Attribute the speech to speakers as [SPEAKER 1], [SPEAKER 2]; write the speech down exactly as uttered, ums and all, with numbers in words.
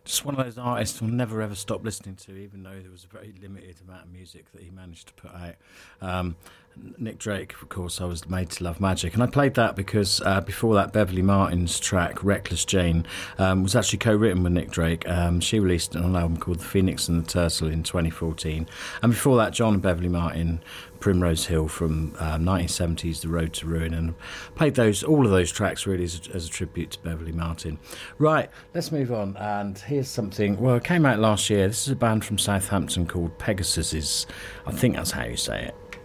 [SPEAKER 1] Just one of those artists I'll never ever stop listening to, even though there was a very limited amount of music that he managed to put out. Um, Nick Drake, of course, I was made to love magic, and I played that because uh, before that, Beverly Martin's track "Reckless Jane" um, was actually co-written with Nick Drake. Um, she released an album called "The Phoenix and the Turtle" in twenty fourteen, and before that, John and Beverly Martin, "Primrose Hill" from uh, nineteen seventies, "The Road to Ruin," and played those all of those tracks really as a, as a tribute to Beverly Martin. Right, let's move on, and here's something. Well, it came out last year. This is a band from Southampton called Pegasuses. I think that's how you say it.